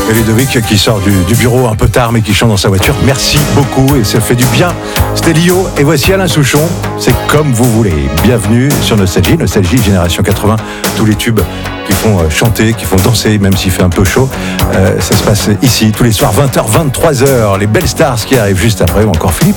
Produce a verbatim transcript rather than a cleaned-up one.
Et Ludovic qui sort du, du bureau un peu tard mais qui chante dans sa voiture. Merci beaucoup et ça fait du bien. C'était Lio et voici Alain Souchon. C'est comme vous voulez. Bienvenue sur Nostalgie, Nostalgie Génération quatre-vingts. Tous les tubes qui font chanter, qui font danser même s'il fait un peu chaud. Euh, ça se passe ici tous les soirs vingt heures, vingt-trois heures. Les belles stars qui arrivent juste après ou encore Philippe